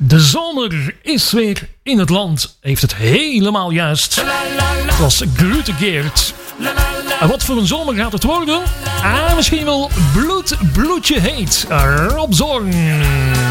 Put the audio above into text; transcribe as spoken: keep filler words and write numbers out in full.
De zomer is weer in het land. Heeft het helemaal juist. Het was Groote Geert. En wat voor een zomer gaat het worden? Ah, misschien wel bloed, bloedje heet. Rob Zorn.